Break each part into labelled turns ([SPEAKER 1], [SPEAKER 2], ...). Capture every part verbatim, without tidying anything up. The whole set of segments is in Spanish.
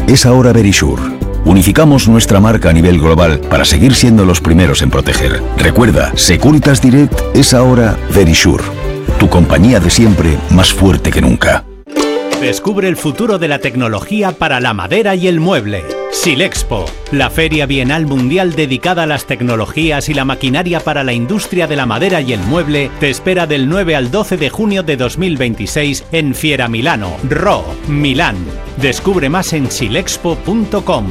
[SPEAKER 1] Es ahora Verisure. Unificamos nuestra marca a nivel global para seguir siendo los primeros en proteger. Recuerda, Securitas Direct es ahora Verisure. Tu compañía de siempre, más fuerte que nunca.
[SPEAKER 2] Descubre el futuro de la tecnología para la madera y el mueble. Silexpo, la feria bienal mundial dedicada a las tecnologías y la maquinaria para la industria de la madera y el mueble, te espera del nueve al doce de junio de dos mil veintiséis en Fiera Milano, Ro, Milán. Descubre más en silexpo punto com.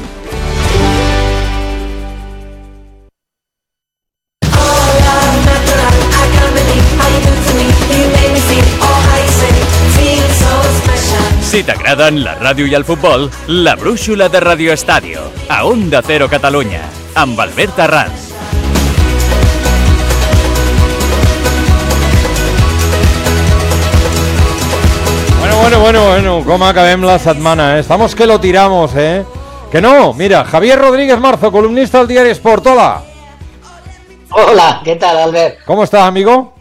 [SPEAKER 2] Si t'agraden la ràdio i el futbol, la brúixola de Radio Estadio, a Onda Cero Catalunya, amb Albert Arranz.
[SPEAKER 3] Bueno, bueno, bueno, bueno, com acabem la setmana, eh? Estamos que lo tiramos, eh? Que no, mira, Javier Rodríguez Marzo, columnista del diario Sport, hola.
[SPEAKER 4] Hola, ¿qué tal, Albert?
[SPEAKER 3] ¿Cómo estás, amigo?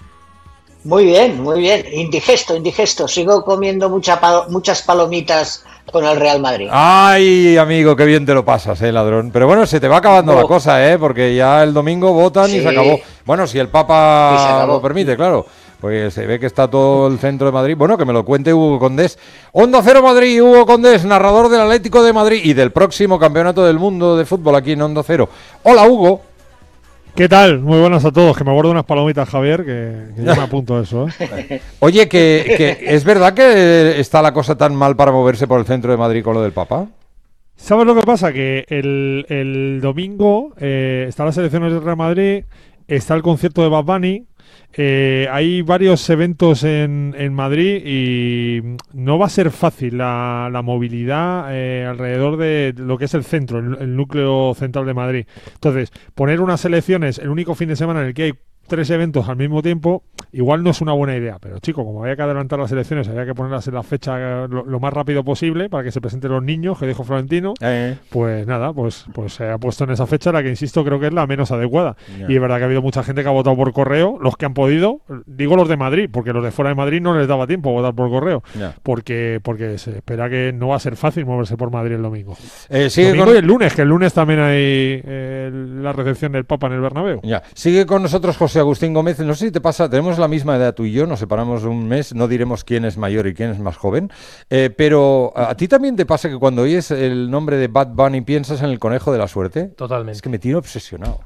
[SPEAKER 4] Muy bien, muy bien. Indigesto, indigesto. Sigo comiendo mucha palo, muchas palomitas con el Real Madrid.
[SPEAKER 3] Ay, amigo, qué bien te lo pasas, eh, ladrón. Pero bueno, se te va acabando oh. la cosa, eh, porque ya el domingo votan sí. y se acabó. Bueno, si el Papa lo permite, claro. Pues se ve que está todo el centro de Madrid. Bueno, que me lo cuente Hugo Condés. Onda Cero Madrid, Hugo Condés, narrador del Atlético de Madrid y del próximo Campeonato del Mundo de Fútbol aquí en Onda Cero. Hola, Hugo.
[SPEAKER 5] ¿Qué tal? Muy buenas a todos. Que me guardo unas palomitas, Javier, que, que yo me apunto a eso, ¿eh?
[SPEAKER 3] Oye, que, que ¿es verdad que está la cosa tan mal para moverse por el centro de Madrid con lo del Papa?
[SPEAKER 5] ¿Sabes lo que pasa? Que el, el domingo eh, están las elecciones del Real Madrid, está el concierto de Bad Bunny, eh, hay varios eventos en, en Madrid y no va a ser fácil la, la movilidad eh, alrededor de lo que es el centro, el, el núcleo central de Madrid. Entonces, poner unas elecciones el único fin de semana en el que hay tres eventos al mismo tiempo, igual no es una buena idea, pero chico, como había que adelantar las elecciones, había que ponerlas en la fecha lo, lo más rápido posible para que se presenten los niños, que dijo Florentino, eh. pues nada, pues pues se ha puesto en esa fecha, la que insisto creo que es la menos adecuada. Yeah. Y es verdad que ha habido mucha gente que ha votado por correo, los que han podido, digo los de Madrid, porque los de fuera de Madrid no les daba tiempo a votar por correo, yeah. porque porque se espera que no va a ser fácil moverse por Madrid el domingo.
[SPEAKER 3] Eh, sigue
[SPEAKER 5] domingo
[SPEAKER 3] con...
[SPEAKER 5] y el lunes, que el lunes también hay eh, la recepción del Papa en el Bernabéu.
[SPEAKER 3] Yeah. Sigue con nosotros José Agustín Gómez. No sé si te pasa, tenemos la misma edad tú y yo, nos separamos un mes, no diremos quién es mayor y quién es más joven, eh, pero ¿a ti también te pasa que cuando oyes el nombre de Bad Bunny piensas en el conejo de la suerte?
[SPEAKER 6] Totalmente.
[SPEAKER 3] Es que me tiene obsesionado.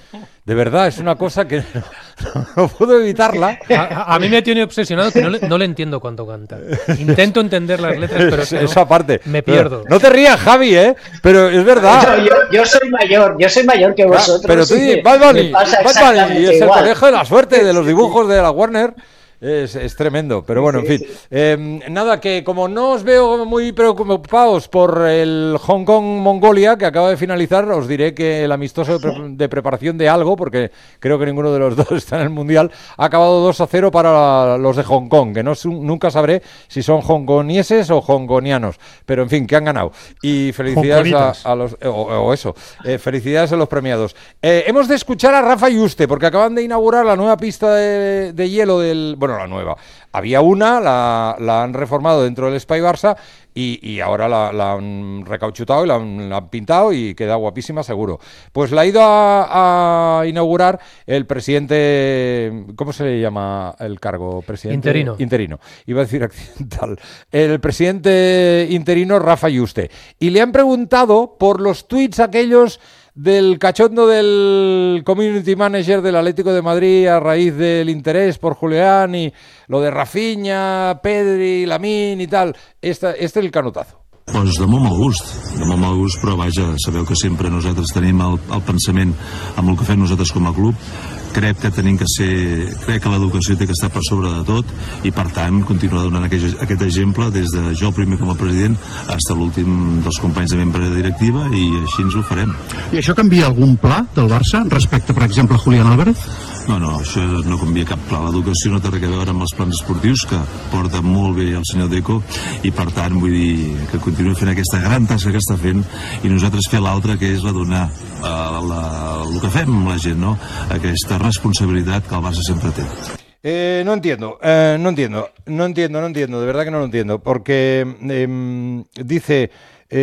[SPEAKER 3] De verdad, es una cosa que no, no puedo evitarla.
[SPEAKER 6] A, a mí me tiene obsesionado que no le, no le entiendo cuánto canta. Intento entender las letras, pero es,
[SPEAKER 3] eso aparte.
[SPEAKER 6] Me pierdo.
[SPEAKER 3] No te rías, Javi, ¿eh? Pero es verdad.
[SPEAKER 4] Yo, yo, yo soy mayor, yo soy mayor que vosotros.
[SPEAKER 3] Pero tú dices, Bad Bunny, Bad Bunny, y es el conejo de la suerte de los dibujos de la Warner. Es, es tremendo, pero bueno, en fin. Eh, nada, que como no os veo muy preocupados por el Hong Kong-Mongolia, que acaba de finalizar, os diré que el amistoso de, pre- de preparación de algo, porque creo que ninguno de los dos está en el Mundial, ha acabado dos a cero para los de Hong Kong, que no nunca sabré si son hongkonieses o hongkonianos, pero en fin, que han ganado. Y felicidades a, a los... O, o eso, eh, felicidades a los premiados. Eh, hemos de escuchar a Rafa Yuste, porque acaban de inaugurar la nueva pista de, de hielo del... Bueno, la nueva. Había una, la, la han reformado dentro del Espai Barça y, y ahora la, la han recauchutado y la han, la han pintado y queda guapísima seguro. Pues la ha ido a, a inaugurar el presidente, ¿cómo se le llama el cargo? Presidente
[SPEAKER 6] interino.
[SPEAKER 3] Interino. Iba a decir accidental. El presidente interino Rafa Yuste. Y le han preguntado por los tuits aquellos del cachondo del community manager del Atlético de Madrid a raíz del interés por Julián y lo de Rafinha, Pedri, Lamine i tal. Este, este és el canotazo.
[SPEAKER 7] Doncs de molt mal gust, de molt mal gust, però vaja, sabeu que sempre nosaltres tenim el, el pensament amb el que fem nosaltres com a club. Crec que tenim que ser, crec que l'educació té que estar per sobre de tot i per tant continuar donant aquest, aquest exemple des de jo primer com a president fins a l'últim dels companys de membre de directiva i així ens ho farem.
[SPEAKER 8] I això canvia algun pla del Barça respecte, per exemple, a Julián Álvarez?
[SPEAKER 7] No, no, això no canvia cap pla. L'educació no té res a veure amb els plans esportius, que porta molt bé el senyor Deco, i per tant vull dir que continuï fent aquesta gran tasca que està fent i nosaltres fer l'altra, que és la donar uh, la, el que fem amb la gent, no? Aquesta responsabilidad que el Barça siempre tiene.
[SPEAKER 3] Eh, no entiendo, eh, no entiendo, no entiendo, no entiendo, de verdad que no lo entiendo, porque eh, dice